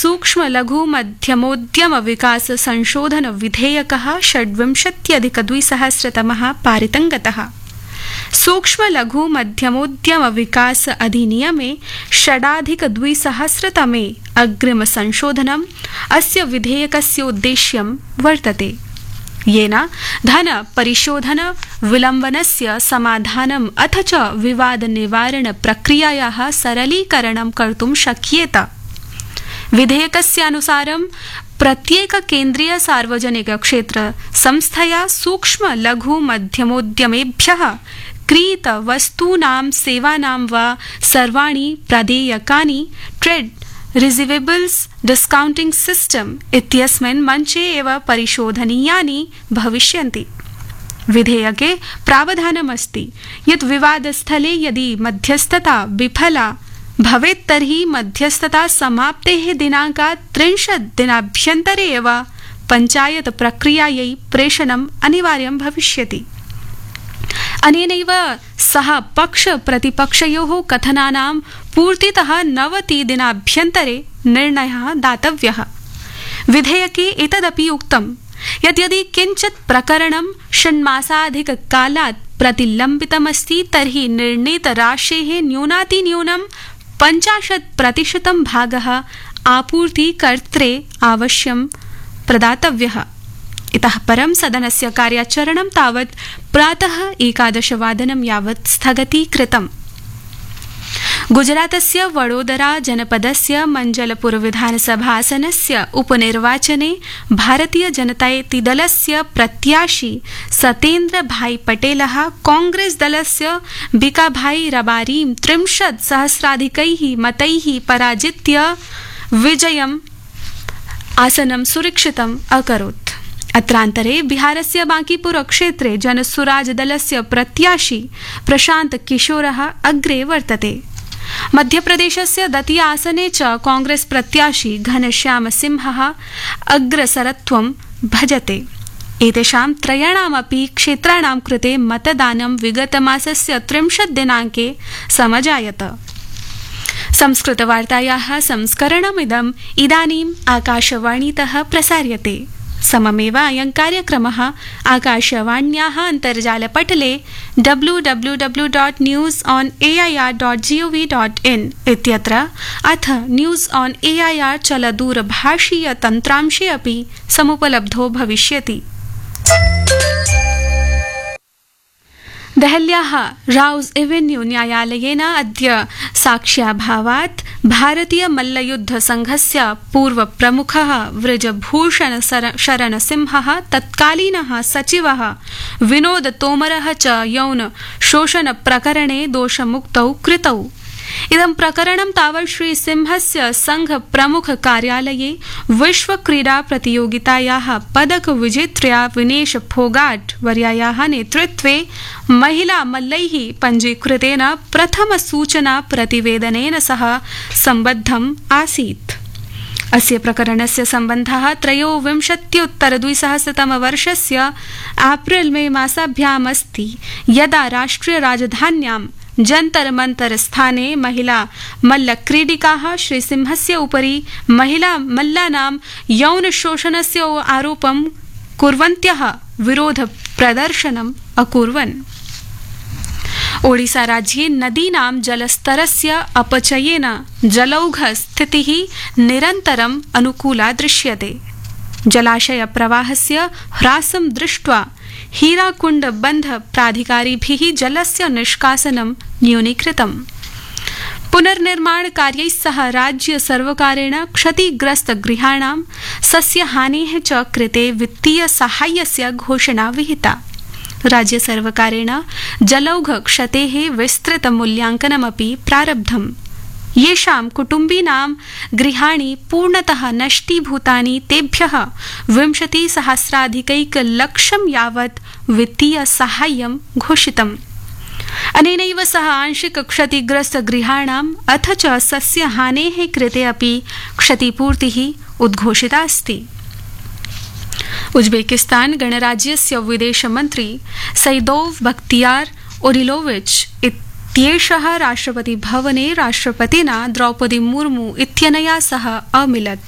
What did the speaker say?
सूक्ष्म लघु मध्यमोद्यम विकास संशोधन विधेयकः 26-2000 पारितङ्गतः। सूक्ष्म लघु मध्यमोद्यम विकास अधिनियमे 6-2000 अग्रिम संशोधनम् अस्य विधेयकस्य उद्देश्यं वर्तते, येन धन परिशोधन विलम्बनस्य समाधानम् अथ च विवाद निवारण प्रक्रियायाः सरलीकरणं कर्तुं शक्येत। विधेयकस्यानुसारं प्रत्येक केन्द्रीय सार्वजनिक क्षेत्र संस्थया सूक्ष्म लघु मध्यमोद्यमेभ्यः क्रीत वस्तूनां सेवानां वा सर्वाणि प्रदेयकानि ट्रेड रिसीवेबल्स डिस्काउंटिंग सिस्टम इत्यस्मिन् मञ्चे एव परिशोधनीयानि भविष्यन्ति। विधेयके प्रावधानमस्ति यत् विवादस्थले यदि मध्यस्थता विफला भवेत् तर्हि मध्यस्थता समाप्तेः दिनाङ्कात् 30 दिनाभ्यन्तरे एव पञ्चायत प्रक्रियायै प्रेषणम् अनिवार्यं भविष्यति। अनेनैव सह पक्ष प्रतिपक्षयोः कथनानां पूर्तितः 90 दिनाभ्यन्तरे निर्णयः दातव्यः। विधेयके एतदपि उक्तं यत् यदि किञ्चित् प्रकरणं षण्मासाधिककालात् प्रतिलम्बितमस्ति तर्हि निर्णीतराशेः न्यूनातिन्यूनं 50% भागः आपूर्तिकर्त्रे अवश्यं प्रदातव्यः। इतः परं सदनस्य कार्याचरणं तावत् प्रातः 11 यावत् स्थगतीकृतम्। गुजरातस्य वडोदरा जनपदस्य मंजलपुर विधानसभासनस्य उपनिर्वाचने भारतीय जनतायति दलस्य प्रत्याशी सतेन्द्र भाई पटेलः कांग्रेस दलस्य बिकाभाई रबारीं 30,000 मतैः पराजित्य विजयम् आसनं सुरक्षितम् अकरोत्। अत्रान्तरे बिहारस्य बांकीपुर क्षेत्रे जनसुराज दलस्य प्रत्याशी प्रशांत किशोरः अग्रे वर्तते। मध्यप्रदेशस्य दतिया आसने च कांग्रेस प्रत्याशी घनश्याम सिंहः अग्रसरत्वं भजते। एतेषां त्रयाणामपि क्षेत्राणां कृते मतदानं विगतमासस्य 30 दिनाङ्के समजायत। संस्कृतवार्तायाः संस्करणमिदम् इदानीम् आकाशवाणीतः प्रसार्यते। सममेव अयं कार्यक्रमः आकाशवाण्याः अन्तर्जालपटले www.newsonair.gov.in इत्यत्र अथ न्यूज़ ऑन एआईआर चलदूरभाषीय तन्त्रांशे अपि समुपलब्धो भविष्यति। देहल्याः राउज़ एवेन्यू न्यायालयेन अद्य साक्ष्याभावात् भारतीय मल्लयुद्ध संघस्य पूर्वप्रमुखः वृजभूषण शरण सिंहः तत्कालीनः सचिवः विनोद तोमरः च यौन शोषण प्रकरणे दोषमुक्तौ कृतौ। इदं प्रकरणं तावत् श्री सिंहस्य संघ प्रमुख कार्यालये विश्व क्रीडा प्रतियोगितायाः पदक विजेत्र्या विनेश फोगाट वर्यायाः नेतृत्वे महिला मल्लैः पञ्जीकृतेन प्रथम सूचना प्रतिवेदनेन सह सम्बद्धम् आसीत्। अस्य प्रकरणस्य सम्बन्धः 23-उत्तर-2000 वर्षस्य एप्रिल मे मासाभ्याम् अस्ति, यदा राष्ट्रिय राजधान्यां जंतर मंतर स्थाने महिला मल्लक्रीडिकाः श्री सिंहस्य उपरि महिला मल्लानां यौन शोषणस्य आरोपं कुर्वन्त्यः विरोध प्रदर्शनम् अकुर्वन्। ओडिसा राज्ये नदीनां जलस्तरस्य अपचयेन जलौघ स्थितिः निरन्तरम् अनुकूला दृश्यते। जलाशय प्रवाहस्य ह्रासं दृष्ट्वा हीराकुंड बंध प्राधिकारिभिः जलस्य निष्कासनं न्यूनीकृतम्। पुनर्निर्माण कार्यैः सह राज्य सर्वकारेण क्षतिग्रस्त गृहाणां सस्यहानेः च कृते वित्तीय साहाय्यस्य घोषणा विहिता। राज्य सर्वकारेण जलौघ क्षतेः विस्तृत मूल्यांकनमपि प्रारब्धम्। येषां कुटुम्बीनां गृहाणि पूर्णतः नष्टीभूतानि तेभ्यः 20,000 यावत् वित्तीय साहाय्यं घोषितम्। अनेनैव सह आंशिक क्षतिग्रस्त गृहाणाम् अथ च सस्यहानेः कृते अपि क्षतिपूर्तिः उद्घोषिता अस्ति। उज्बेकिस्तान गणराज्यस्य विदेशमन्त्री सैदोव बख्तियार ओरिलोविच इत्येषः राष्ट्रपति भवने राष्ट्रपतिना द्रौपदी मुर्मू इत्यनया सह अमिलत्।